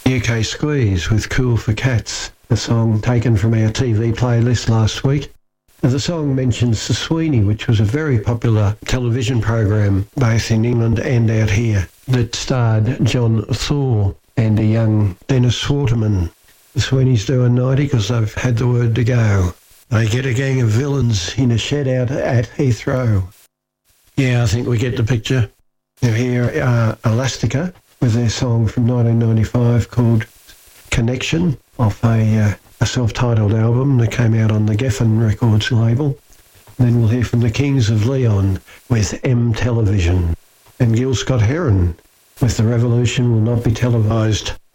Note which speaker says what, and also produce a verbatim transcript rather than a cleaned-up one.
Speaker 1: U K Squeeze with Cool for Cats, a song taken from our T V playlist last week. And the song mentions The Sweeney, which was a very popular television program both in England and out here that starred John Thor and a young Dennis Swarterman. The Sweeneys doing ninety because they've had the word to go. They get a gang of villains in a shed out at Heathrow. Yeah, I think we get the picture. Now here are Elastica with their song from nineteen ninety-five called Connection, off a, uh, a self-titled album that came out on the Geffen Records label. And then we'll hear from the Kings of Leon with M Television, and Gil Scott-Heron with The Revolution Will Not Be Televised.